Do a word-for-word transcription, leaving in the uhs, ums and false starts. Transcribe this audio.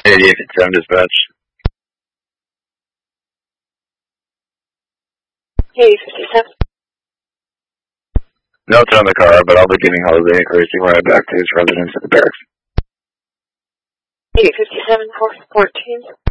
eighty-eight fifty-seven dispatch. eighty-eight fifty-seven. Notes on the car, but I'll be giving Jose a courtesy ride back to his residence at the barracks. eighty-eight fifty-seven, four fourteen.